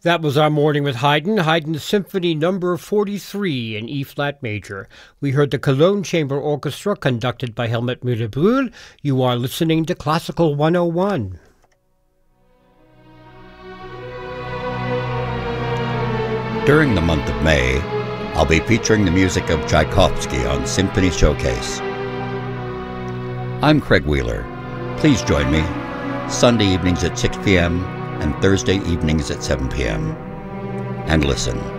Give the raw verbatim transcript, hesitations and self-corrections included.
That was our morning with Haydn, Haydn's Symphony Number forty-three in E-flat major. We heard the Cologne Chamber Orchestra conducted by Helmut Müller-Brühl. You are listening to Classical one oh one. During the month of May, I'll be featuring the music of Tchaikovsky on Symphony Showcase. I'm Craig Wheeler. Please join me Sunday evenings at six p.m. and Thursday evenings at seven p.m. and listen.